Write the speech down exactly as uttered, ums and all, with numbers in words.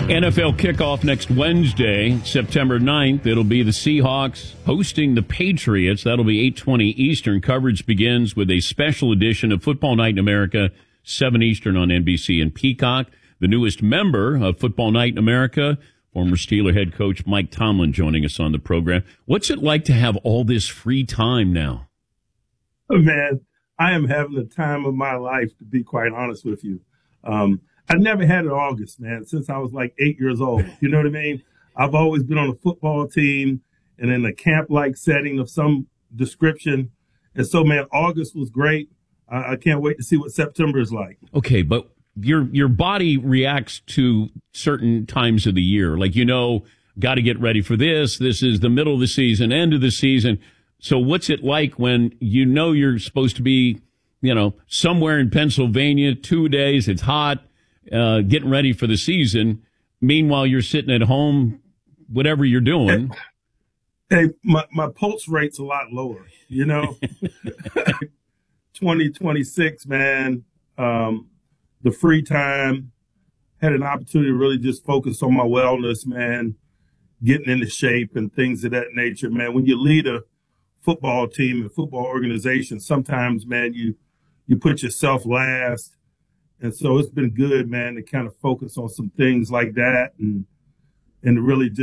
N F L kickoff next Wednesday, September ninth. It'll be the Seahawks hosting the Patriots. That'll be eight twenty Eastern. Coverage begins with a special edition of Football Night in America, seven Eastern on N B C and Peacock. The newest member of Football Night in America, former Steeler head coach Mike Tomlin, joining us on the program. What's it like to have all this free time now? Oh, man, I am having the time of my life, to be quite honest with you. Um, I never had it August, man, since I was like eight years old. You know what I mean? I've always been on a football team and in a camp-like setting of some description. And so, man, August was great. I, I can't wait to see what September is like. Okay, but your your body reacts to certain times of the year. Like, you know, got to get ready for this. This is the middle of the season, end of the season. So what's it like when you know you're supposed to be, you know, somewhere in Pennsylvania, two days, it's hot, uh, getting ready for the season. Meanwhile, you're sitting at home, whatever you're doing. Hey, hey my, my pulse rate's a lot lower, you know? twenty twenty-six, man, um, the free time, had an opportunity to really just focus on my wellness, man, getting into shape and things of that nature, man. When you lead a football team and football organization, sometimes, man, you you put yourself last. And so it's been good, man, to kind of focus on some things like that and and to really just